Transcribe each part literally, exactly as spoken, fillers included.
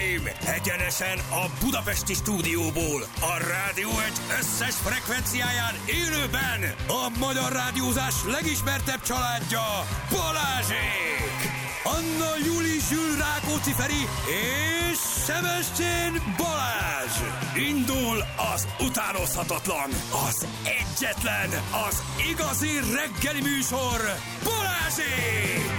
Uraim, egyenesen a budapesti stúdióból, a Rádió egy összes frekvenciáján élőben a magyar rádiózás legismertebb családja, Balázsék! Anna Júli Zsül Rákóczi Feri és Sebestyén Balázs! Indul az utánozhatatlan, az egyetlen, az igazi reggeli műsor, Balázsék!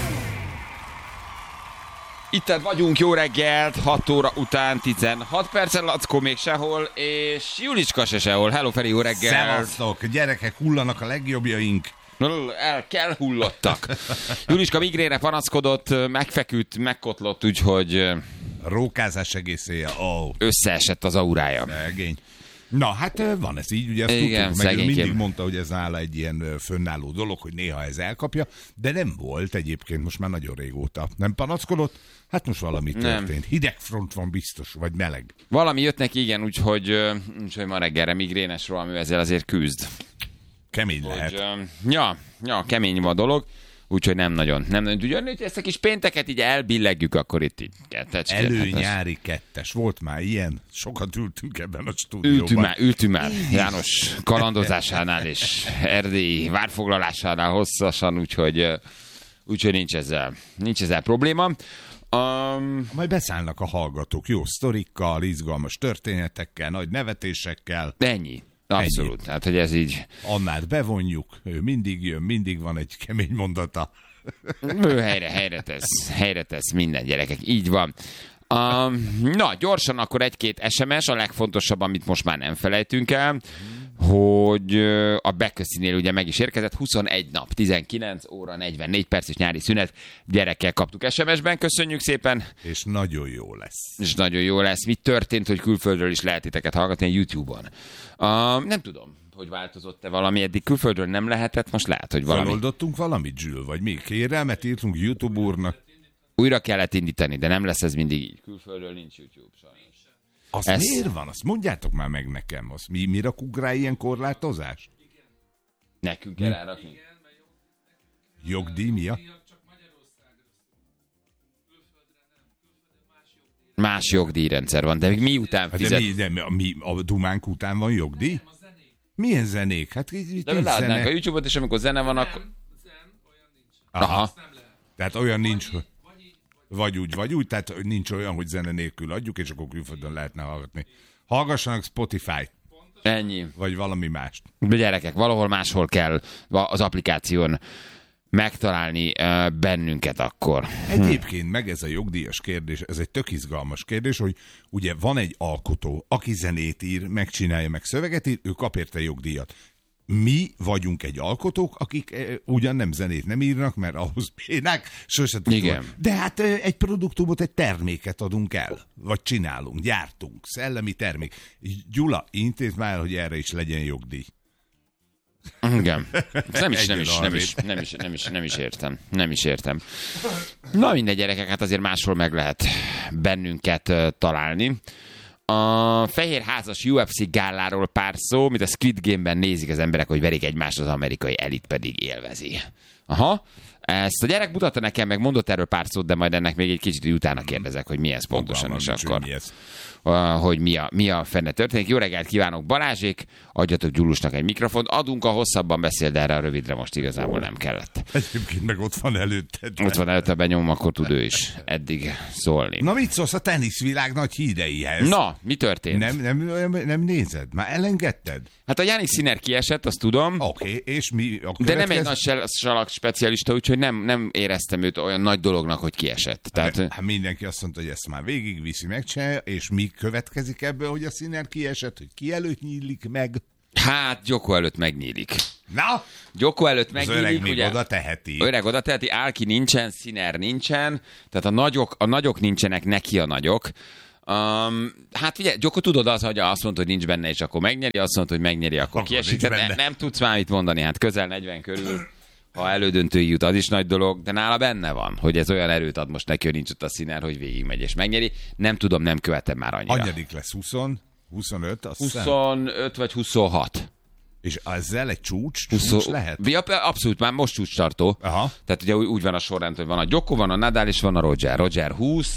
Itt vagyunk, jó reggelt, hat óra után tizenhat perccel, Lackó még sehol, és Julicska se sehol. Hello Feri, jó reggelt! Szevasztok, gyerekek, hullanak a legjobbjaink. El kell hullottak. Julicska migrénre panaszkodott, megfeküdt, megkotlott, úgyhogy... Rókázás egész éjjel, oh. Összeesett az aurája. Szegény. Na, hát van ez így, ugye azt igen, tudtuk, meg mindig szegényként. mondta, hogy ez nála egy ilyen fönnálló dolog, hogy néha ez elkapja, de nem volt egyébként most már nagyon régóta. Nem panaszkodott? Hát most valami történt. Nem. Hideg front van biztos, vagy meleg. Valami jött neki, igen, úgyhogy, úgyhogy ma reggelre migrénes rohamű, ezzel azért küzd. Kemény Hogy, lehet. Uh, ja, ja, kemény van a dolog, úgyhogy nem nagyon. Nem nagyon tudja, hogy ezt a kis pénteket így elbillegjük, akkor itt így kettecskét. Előnyári kettes. Volt már ilyen? Sokat ültünk ebben a stúdióban. Ültünk már, ültünk már János kalandozásánál és erdélyi várfoglalásánál hosszasan, úgyhogy, úgyhogy nincs ezzel, nincs ezzel probléma. Um, Majd beszállnak a hallgatók jó sztorikkal, izgalmas történetekkel, nagy nevetésekkel. Ennyi. Abszolút. Ennyi. Tehát, hogy ez így... Annát bevonjuk, ő mindig jön, mindig van egy kemény mondata. Ő helyre, helyre tesz, helyre tesz minden, gyerekek. Így van. Um, na, gyorsan akkor egy-két es em es, a legfontosabb, amit most már nem felejtünk el, hogy a Beköszinél ugye meg is érkezett, huszonegy nap, tizenkilenc óra, negyvennégy perc és nyári szünet, gyerekkel kaptuk es em es-ben, köszönjük szépen. És nagyon jó lesz. És nagyon jó lesz. Mi történt, hogy külföldről is lehet titeket hallgatni a YouTube-on? Uh, nem tudom, hogy változott-e valami, eddig külföldről nem lehetett, most lehet, hogy valami. Feloldottunk valamit, Zsül, vagy mi? Kérelmet írtunk YouTube úrnak. Újra kellett indítani, de nem lesz ez mindig így. Külföldről nincs YouTube, sajnos. Az ez... miért van? Azt mondjátok már meg nekem. Azt mi, mi rakunk rá ilyen korlátozást? Nekünk kell rárakni. Jogdíj miatt? Más jogdíjrendszer van, de miután fizet... De, mi, de mi, mi, a dumánk után van jogdíj? Milyen zenék? Hát itt de látnánk zene... a YouTube-ot, és amikor zene van, akkor... Aha. Tehát olyan nincs, hogy... Vagy úgy, vagy úgy, tehát nincs olyan, hogy zene nélkül adjuk, és akkor külföldön lehetne hallgatni. Hallgassanak Spotify-t. Ennyi. Vagy valami mást. De gyerekek, valahol máshol kell az applikáción megtalálni uh, bennünket akkor. Egyébként meg ez a jogdíjas kérdés, ez egy tök izgalmas kérdés, hogy ugye van egy alkotó, aki zenét ír, megcsinálja, meg szöveget ír, ő kap érte jogdíjat. Mi vagyunk egy alkotók, akik e, ugyan nem zenét nem írnak, mert ahhoz bénák, sose tudjuk. De hát e, egy produktumot, egy terméket adunk el, vagy csinálunk, gyártunk, szellemi termék. Gyula, intézd már, hogy erre is legyen jogdíj. Igen. Nem is, nem is, nem is, nem is, nem is, nem is értem. Nem is értem. Na mindegy, gyerekek, hát azért máshol meg lehet bennünket uh, találni. A Fehér Házas u ef cé gáláról pár szó, mint a Squid Game-ben nézik az emberek, hogy verik egymást, az amerikai elit pedig élvezi. Aha. Ezt a gyerek mutatta nekem, meg mondott erről pár szót, de majd ennek még egy kicsit utána kérdezek, hogy mi ez pontosan, és akkor, hogy mi a, mi a fenne történik. Jó reggelt kívánok, Balázsék, adjatok Gyulusnak egy mikrofont, adunk, a hosszabban beszél, de erre a rövidre most igazából nem kellett. Egyébként meg ott van előtted. Ott van előtte, benyomom, akkor tud ő is eddig szólni. Na mit szólsz a teniszvilág nagy híreihez? Na, mi történt? Nem, nem, nem, nem nézed? Már elengedted? Hát a Jannik Sinner kiesett, azt tudom. Oké, okay, és mi a következő... De nem egy nagy salak specialista, úgyhogy nem, nem éreztem őt olyan nagy dolognak, hogy kiesett. Tehát... Hát mindenki azt mondta, hogy ezt már végigviszi, megcsinálja, és mi következik ebből, hogy a Sinner kiesett, hogy ki előtt nyílik meg? Hát, Gyoko előtt megnyílik. Na? Gyoko előtt megnyílik. Az öreg még ugye, oda teheti. Öreg oda teheti, Álki nincsen, Sinner nincsen, tehát a nagyok, a nagyok nincsenek, neki a nagyok. Um, hát ugye, Gyoko tudod az, hogy azt mondta, hogy nincs benne, és akkor megnyeri, azt mondta, hogy megnyeri, akkor, akkor kiesik. Ne, nem tudsz már mit mondani, hát közel negyven körül, ha elődöntőig jut, az is nagy dolog, de nála benne van, hogy ez olyan erőt ad most neki, hogy nincs ott a Sinner, hogy végigmegy és megnyeri. Nem tudom, nem követem már annyira. Annyadik lesz? húsz, huszonöt? huszonöt vagy huszonhat. És ezzel egy csúcs, húsz csúcs lehet? Ja, abszolút, már most csúcs tartó. Aha. Tehát ugye úgy van a sorrend, hogy van a Gyoko, van a Nadal, és van a Roger. Roger húsz,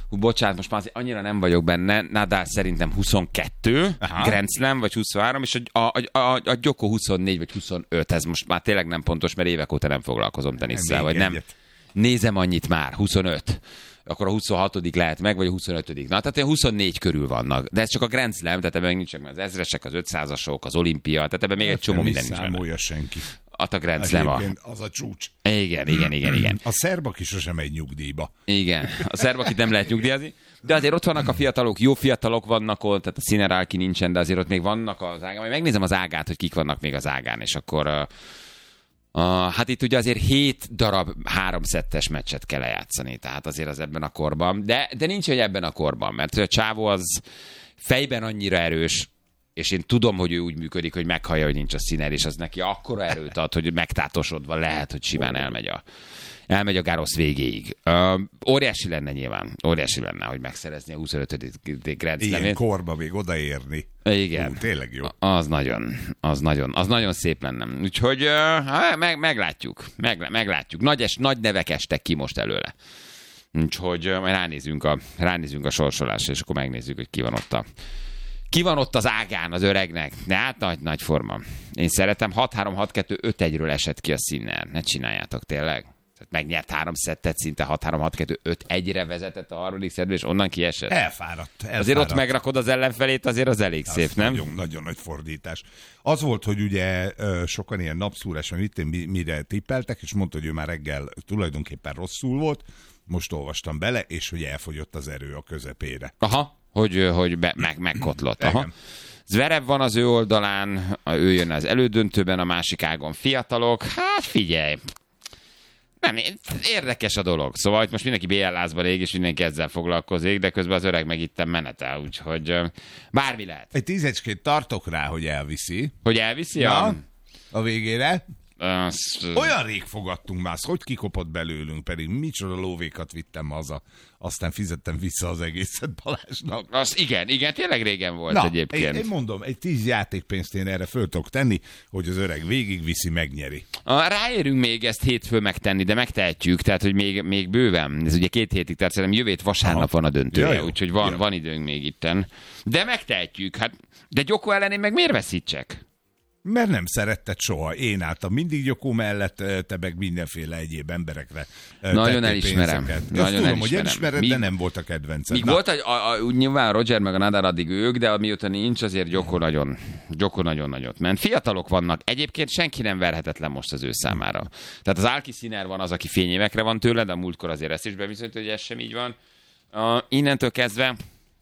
hú, bocsánat, most már annyira nem vagyok benne, Nadal szerintem huszonkettő, Aha. Grand Slam, vagy huszonhárom, és a, a, a, a Djoko huszonnégy, vagy huszonöt, ez most már tényleg nem pontos, mert évek óta nem foglalkozom tenisszel, vagy nem. Egyet. Nézem annyit már, huszonöt. Akkor a huszonhatodik lehet meg, vagy a huszonötödik. Na, tehát ilyen huszonnégy körül vannak. De ez csak a Grand Slam, tehát ebben nincsenek az ezresek, az ötszázasok, az olimpia, tehát ebben még egy csomó minden nincs benne. számolja senki. A Grand Slam a... Az a csúcs. Igen, igen, igen, igen. A szerb, aki sosem megy nyugdíjba. Igen, a szerb, akit nem lehet nyugdíjazni. De azért ott vannak a fiatalok, jó fiatalok vannak ott, tehát a Sinner, aki nincsen, de azért ott még vannak az ágán. Majd megnézem az ágát, hogy kik vannak még az ágán, és akkor... Uh, uh, hát itt ugye azért hét darab háromszettes meccset kell lejátszani, tehát azért az ebben a korban. De, de nincs, hogy ebben a korban, mert a csávó az fejben annyira erős, és én tudom, hogy ő úgy működik, hogy meghallja, hogy nincs a Sinner, és az neki akkora erőt ad, hogy megtátosodva lehet, hogy simán elmegy a, elmegy a Garros végéig. Uh, óriási lenne nyilván, óriási lenne, hogy megszerezni a huszonötödik Grand Slamét. Ilyen korba még odaérni. Igen. Ú, tényleg jó. Az nagyon, az nagyon, az nagyon szép lenne. Úgyhogy uh, meg, meglátjuk, meg, meglátjuk. Nagy, es, nagy nevek estek ki most előle. Úgyhogy uh, majd ránézünk a, ránézünk a sorsolásra, és akkor megnézzük, hogy ki van ott a Ki van ott az ágán az öregnek? De hát nagy, nagy forma. Én szeretem, hat három hat kettő öt egyről esett ki a Sinner. Ne csináljátok tényleg. Tehát megnyert három szettet, szinte hat három hat kettő öt egyre vezetett a harmadik szettből, és onnan kiesett. Elfáradt, elfáradt. Azért ott megrakod az ellenfelét, azért az elég az szép, nem? Nagyon, nagyon nagy fordítás. Az volt, hogy ugye sokan ilyen napszúrás, mert mit, mire tippeltek, és mondta, hogy ő már reggel tulajdonképpen rosszul volt. Most olvastam bele, és hogy elfogyott az erő a közepére. Aha. Hogy, hogy be, meg, megkotlott. Aha. Zverev van az ő oldalán, ő jön az elődöntőben, a másik ágon fiatalok. Hát figyelj, nem, érdekes a dolog. Szóval hogy most mindenki bé el lázba rég, és mindenki ezzel foglalkozik, de közben az öreg meg itten menetel, úgyhogy bármi lehet. Egy tízecskét tartok rá, hogy elviszi. Hogy elviszi? Ja, a... a végére. Azt... Olyan rég fogadtunk már, hogy kikopott belőlünk, pedig micsoda lóvékat vittem haza, aztán fizettem vissza az egészet Balázsnak. Az igen, igen, tényleg régen volt Na, egyébként. Én, én mondom, egy tíz játékpénzt én erre föl tudok tenni, hogy az öreg végigviszi, megnyeri. Ráérünk még ezt hétfő megtenni, de megtehetjük, tehát hogy még, még bőven. Ez ugye két hétig, tehát szerintem jövő hét vasárnap Aha. van a döntője, ja, úgyhogy van, ja. van időnk még itten. De megtehetjük, hát, de Djoko ellen én meg miért veszítsek? Mert nem szeretted soha. Én álltam mindig Djoko mellett, te meg mindenféle egyéb emberekre. Nagyon elismerem. Nagyon tudom, elismerem. hogy elismered, míg, de nem volt a kedvenced. Míg volt, a, a, a, nyilván Roger meg a Nadal addig ők, de mióta nincs, azért Djoko nagyon, Djoko nagyon nagyot ment. Fiatalok vannak. Egyébként senki nem verhetetlen most az ő számára. Tehát az Alki Sinner van az, aki fényévekre van tőle, de a múltkor azért ezt is bebizonyított, hogy ez sem így van. Uh, innentől kezdve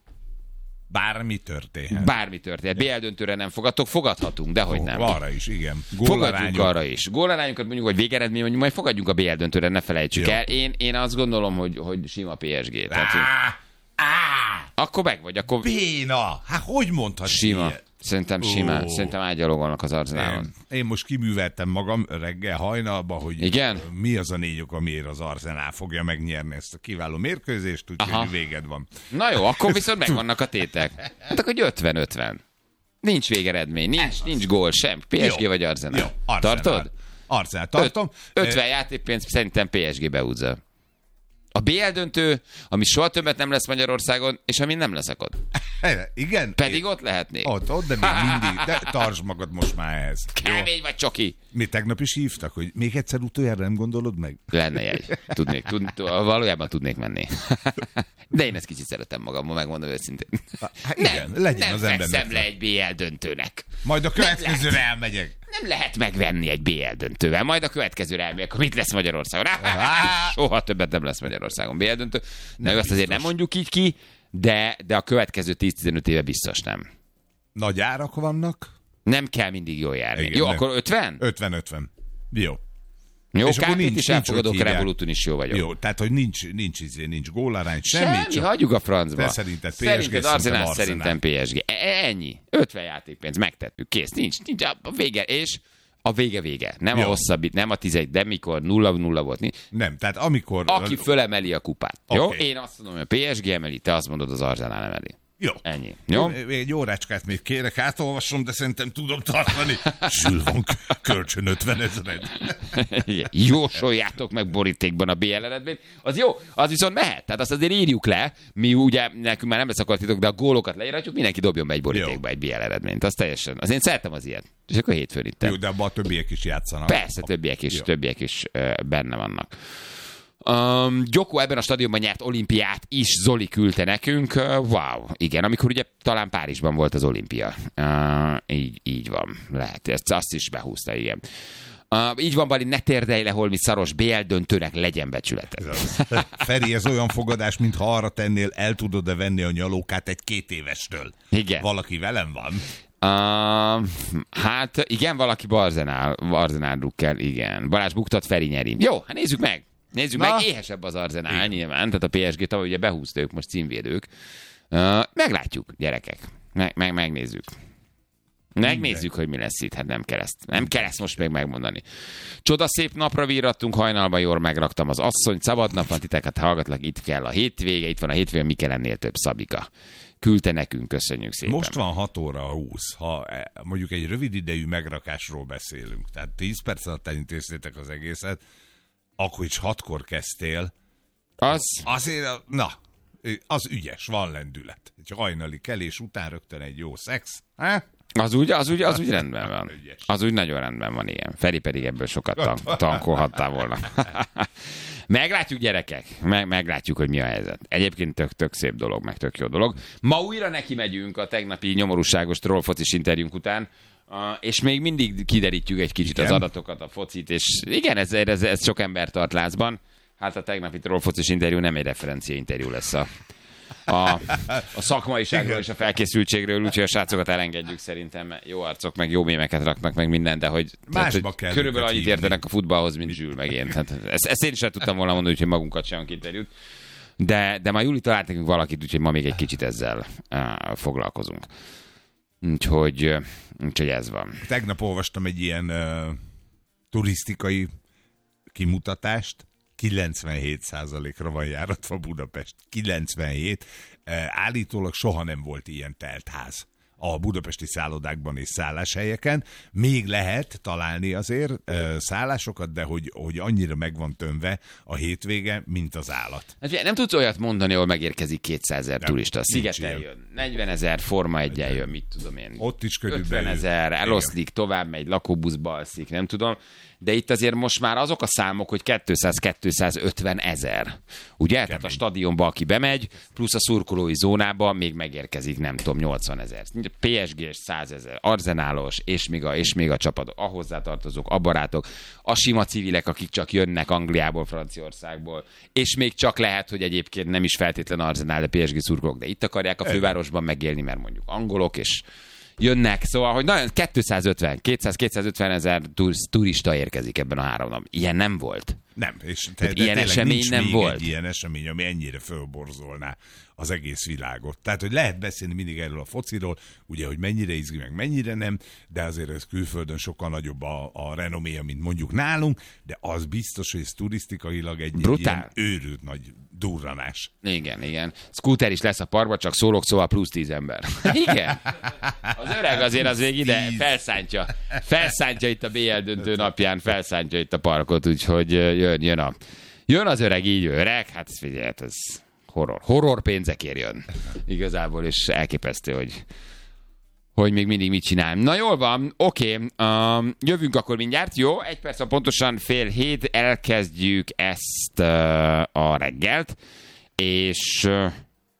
Bármi történhet. Bármi történhet. bé el döntőre nem fogadtok, fogadhatunk, de hogy nem. Arra is, igen. Fogadjunk arra is. Gólarányokat mondjuk, vagy végeredmény, mondjuk majd fogadjunk a bé el döntőre, ne felejtsük Jó. el. Én, én azt gondolom, hogy, hogy sima pé es gé. Tehát, Á, á, akkor meg vagy, akkor... Béna! Hát hogy mondhatsz Sima. ilyet? Szerintem simán. Oh. Szerintem ágyalogolnak az Arzenálon. Én, én most kiműveltem magam reggel hajnalba, hogy Igen? mi az a négy ok, amiért az Arzenál fogja megnyerni ezt a kiváló mérkőzést, úgyhogy véged van. Na jó, akkor viszont megvannak a tétek. Hát akkor ötven ötven. Nincs végeredmény, nincs, nincs gól sem. pé es gé jó. Vagy Arzenál. Jó, Arzenál. Tartod? Arzenál, tartom. Öt, ötven játékpénz szerintem pé es gé beúzza. A bé el döntő, ami soha többet nem lesz Magyarországon, és ami nem leszek ott. Igen? Pedig ott lehetnék. Ott, ott, de még mindig. De tartsd magad most már ehhez. Kemény vagy csoki. Mi tegnap is hívtak, hogy még egyszer utoljára nem gondolod meg? Lenne jegy. Tudnék, tud, valójában tudnék menni. De én ezt kicsit szeretem magammal, megmondom őszintén. Hát igen, nem, legyen nem az ember. Nem le egy bé el döntőnek. Majd a következőre elmegyek. Nem lehet megvenni egy bé el döntővel. Majd a következőre elmegyek, akkor mit lesz Magyarországon? Soha többet nem lesz Magyarországon bé el döntő. Na, azt azért nem mondjuk így ki, de, de a következő tíz-tizenöt éve biztos nem. Nagy árak vannak. Nem kell mindig jól járni. Igen, jó, nem. Akkor ötven? ötven ötven. Jó. Jó, ká pét is elfogadok, Revoluton is jó vagyok. Jó, tehát, hogy nincs, nincs, izé, nincs gólarány, semmi. Semmi, csak hagyjuk a francba. De szerinted pé es gé, szerinted Arzenál, szerintem pé es gé. Ennyi. ötven játékpénz, megtettük, kész. Nincs, nincs a vége, és a vége vége. Nem jó. A hosszabbit, nem a tizegy, de mikor nulla nulla volt. Nem, tehát amikor... Aki fölemeli a kupát. Okay. Jó? Én azt mondom, hogy a pé es gé emeli, te azt mondod, az Arzenál emeli. Jó. Ennyi. Jó? Egy órácskát még kérek, átolvasom, de szerintem tudom tartani. Zsülvon kölcsön ötven ezred. Jósoljátok meg borítékban a bé el eredményt. Az jó, az viszont mehet. Tehát azt azért írjuk le. Mi ugye, nekünk már nem lesz akartítok, de a gólokat leíratjuk, mindenki dobjon be egy borítékba jó. egy bé el eredményt. Az teljesen. Az én szeretem az ilyet. És akkor hétfőn itt. Jó, de abban a többiek is játszanak. Persze, többiek is, jó. többiek is uh, benne vannak. Um, Gyoko ebben a stadionban nyert olimpiát is, Zoli küldte nekünk. Uh, wow, igen, amikor ugye talán Párizsban volt az olimpia. Uh, így, így van, lehet, ezt, azt is behúzta, igen. Uh, így van, Bali, ne térdelj le, holmi szaros bé el döntőnek legyen becsületed. Feri, ez olyan fogadás, mintha arra tennél, el tudod-e venni a nyalókát egy két évestől. Igen. Valaki velem van. Uh, hát igen, valaki Barzenál, Barzenál drukkel, igen. Balázs buktat, Feri nyeri. Jó, hát nézzük meg. Nézzük Na. meg, éhesebb az Arzenál igen. nyilván, tehát a pé es gé tavaly ugye behúzta, ők most címvédők. Uh, meglátjuk, gyerekek. Meg, meg, megnézzük. Megnézzük, hogy mi lesz itt. Hát nem kell ezt, nem kell ezt most még megmondani. Csoda szép napra virrattunk, hajnalban jól megraktam az asszony, szabad nap van, titeket hallgatlak, itt kell a hétvége, itt van a hétvége, mi kell ennél több, Szabika. Küldte nekünk, köszönjük szépen. Most van hat óra húsz, ha mondjuk egy rövid idejű megrakásról beszélünk, tehát tíz perc alatt elintéztétek az egészet, akkor is hatkor kezdtél, az... azért, na, az ügyes, van lendület. Egy hajnali kelés után rögtön egy jó szex, ha? Az úgy, az úgy, az úgy rendben van. Az úgy nagyon rendben van, igen. Feri pedig ebből sokat tank- tankolhattál volna. Meglátjuk, gyerekek, meg, meglátjuk, hogy mi a helyzet. Egyébként tök, tök szép dolog, meg tök jó dolog. Ma újra neki megyünk a tegnapi nyomorúságos trollfocis interjúnk után, Uh, és még mindig kiderítjük egy kicsit igen. az adatokat, a focit, és igen, ez, ez, ez sok ember tart lázban. Hát a tegnapi trollfocis interjú nem egy referencia interjú lesz a, a, a szakmaiságról igen. és a felkészültségről, úgyhogy a srácokat elengedjük szerintem. Jó arcok, meg jó mémeket raknak meg minden, de hogy, tehát, hogy körülbelül annyit értenek a futballhoz, mint Zsül meg én. Hát ezt, ezt én is el tudtam volna mondani, hogy magunkat sem interjút. De, de ma Júli talált nekünk valakit, úgyhogy ma még egy kicsit ezzel uh, foglalkozunk. Úgyhogy, úgyhogy ez van. Tegnap olvastam egy ilyen uh, turisztikai kimutatást, kilencvenhét százalékra van járatva Budapest. kilencvenhét. Uh, állítólag soha nem volt ilyen teltház a budapesti szállodákban és szálláshelyeken. Még lehet találni azért uh, szállásokat, de hogy, hogy annyira meg van tömve a hétvége, mint az állat. Hát, nem tudsz olyat mondani, ahol megérkezik kétszázezer turista. Szigeten jön, negyvenezer, Forma egyen jön, mit tudom én. Ott is körülbelül. ötvenezer, eloszlik, tovább megy, lakóbuszba alszik, nem tudom. De itt azért most már azok a számok, hogy kétszáz-kétszázötven ezer. Ugye? Kemény. Tehát a stadionba, aki bemegy, plusz a szurkolói zónába még megérkezik, nem tudom, nyolcvan ezer. pé es gés százezer, arzenálos, és még a, és még a csapatok, a hozzátartozók, a barátok, a sima civilek, akik csak jönnek Angliából, Franciaországból, és még csak lehet, hogy egyébként nem is feltétlen arzenál, de pé es gé szurkolók, de itt akarják a fővárosban megélni, mert mondjuk angolok, és jönnek, szóval, hogy nagyon kétszázötven, kétszáz-kétszázötven ezer turista érkezik ebben a három nap. Ilyen nem volt. Nem, és te, de ilyen esemény nem volt. Egy ilyen esemény, ami ennyire fölborzolná az egész világot. Tehát, hogy lehet beszélni mindig erről a fociról, ugye, hogy mennyire izgi, meg mennyire nem, de azért ez külföldön sokkal nagyobb a, a renoméja, mint mondjuk nálunk, de az biztos, hogy ez turisztikailag egy, egy ilyen őrült nagy durranás. Igen, igen. Scooter is lesz a parkban, csak szólok, szóval plusz tíz ember. Igen. Az öreg azért az még ide felszántja. Felszántja itt a bé el döntő napján, felszántja itt a parkot, úgyhogy jön, jön, a, jön az öreg, így öreg, hát figyelj, ez horror. Horror pénzekért jön. Igazából, és elképesztő, hogy hogy még mindig mit csinál. Na jól van, oké, okay. um, jövünk akkor mindjárt, jó? Egy perc, pontosan fél hét, elkezdjük ezt uh, a reggelt, és uh,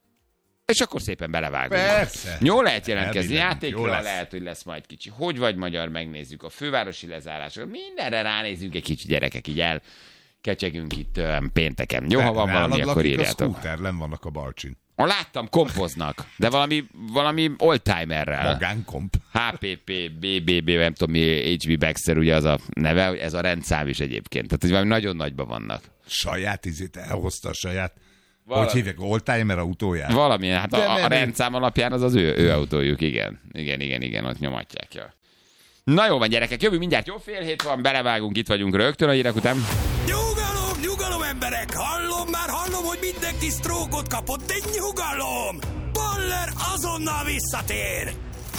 és akkor szépen belevágunk. Persze. Jó lehet jelentkezni, játékra lehet, hogy lesz majd kicsi. Hogy vagy magyar, megnézzük a fővárosi lezárásokat, mindenre ránézzünk egy kicsi, gyerekek, így el kecsegünk itt um, pénteken. Jó, ha van valami, akkor írjátok. A scooter, nem vannak a Balcsin. A láttam, kompoznak, de valami, valami oldtimerrel. Magánkomp. há pé pé, bé bé bé, nem tudom mi, há bé Baxter, ugye az a neve, hogy ez a rendszám is egyébként. Tehát, hogy valami nagyon nagyban vannak. Saját izét elhozta a saját, valami. Hogy hívják, oldtimer autóját? Valami, hát a, a, a rendszám alapján az az ő, ő autójuk, igen. Igen, igen, igen, ott nyomatják, ja. Na jó van, gyerekek, jövünk mindjárt, jó fél hét van, belevágunk, itt vagyunk rögtön a hírek után. Nyugalom, nyugalom emberek, hallom már, hallom, hogy mindenki sztrókot kapott, de nyugalom! Baller azonnal visszatér!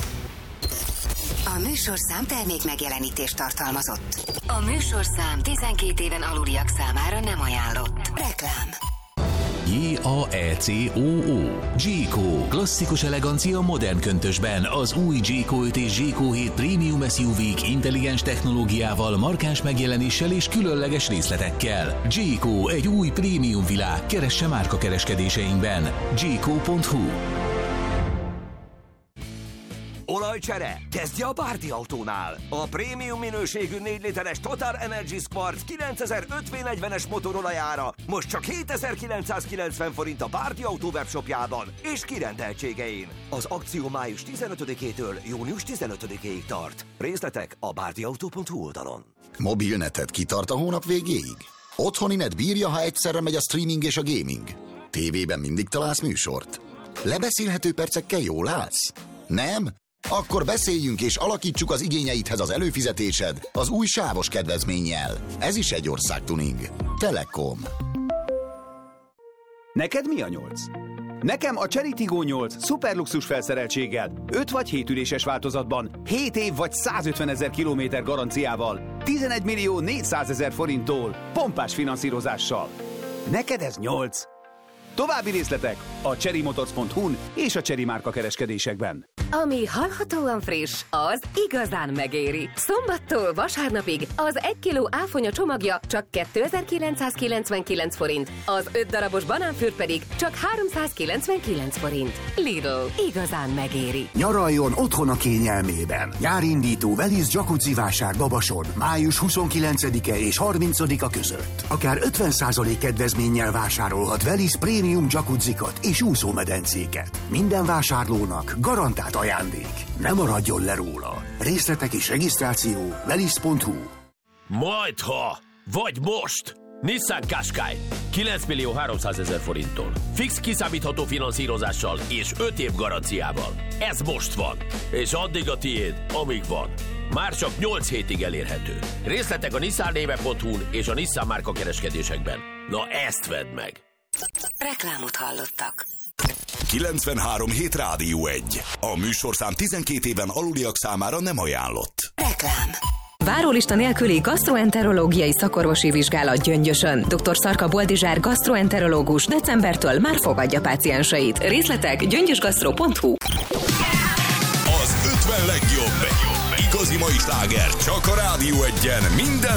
A műsorszám termék megjelenítést tartalmazott. A műsorszám tizenkét éven aluliak számára nem ajánlott. Reklám. J A E C O O Jayco. Klasszikus elegancia modern köntösben az új Jayco öt és Jayco hét Premium es u vé-k intelligens technológiával, markáns megjelenéssel és különleges részletekkel. Jayco, egy új prémium világ. Keresse márka kereskedéseinkben. jayco pont hu. Olajcsere? Kezdje a Bárdi Autónál! A prémium minőségű négy literes Total Energies Quartz kilencezer-öt vé negyvenes motorolajára most csak hétezer-kilencszázkilencven forint a Bárdi Autó webshopjában és kirendeltségein. Az akció május tizenötödikétől június tizenötödikéig tart. Részletek a bárdiautó pont hu oldalon. Mobilneted kitart a hónap végéig? Otthoni net bírja, ha egyszerre megy a streaming és a gaming? Tévében mindig találsz műsort? Lebeszélhető percekkel jól állsz? Nem? Akkor beszéljünk és alakítsuk az igényeidhez az előfizetésed az új sávos kedvezménnyel. Ez is egy országtuning. Telekom. Neked mi a nyolc? Nekem a Chery Tiggo nyolc szuperluxus felszereltséggel, öt vagy hét üléses változatban, hét év vagy százötvenezer kilométer garanciával, tizenegy millió négyszázezer forinttól, pompás finanszírozással. Neked ez nyolc. További részletek a chery motors pont hu-n és a Chery márka kereskedésekben. Ami hallhatóan friss, az igazán megéri. Szombattól vasárnapig az egy kiló áfonya csomagja csak kétezer-kilencszázkilencvenkilenc forint, az öt darabos banánfűr pedig csak háromszázkilencvenkilenc forint. Lidl, igazán megéri. Nyaraljon otthon a kényelmében. Nyárindító Velisz jacuzzi vásár Babason május huszonkilencedike és harmincadika között. Akár ötven százalék kedvezménnyel vásárolhat Velisz prémium jacuzzikat és úszómedencéket. Minden vásárlónak garantált ajándék. Ne maradjon le róla. Részletek és regisztráció velisz pont hu. Majdha, vagy most! Nissan Qashqai kilenc millió háromszázezer forinttól. Fix kiszámítható finanszírozással és öt év garanciával. Ez most van. És addig a tiéd, amíg van. Már csak nyolc hétig elérhető. Részletek a nissan néve pont hu-n és a Nissan márka kereskedésekben. Na ezt vedd meg! Reklámot hallottak. kilencvenhárom hét Rádió egy. A műsorszám tizenkét éven aluliak számára nem ajánlott. Reklám. Várólista nélküli gasztroenterológiai szakorvosi vizsgálat Gyöngyösön. dr. Szarka Boldizsár gasztroenterológus decembertől már fogadja pácienseit. Részletek gyöngyösgasztro pont hu. Az ötven legjobb. Igazi mai sláger csak a Rádió egyen minden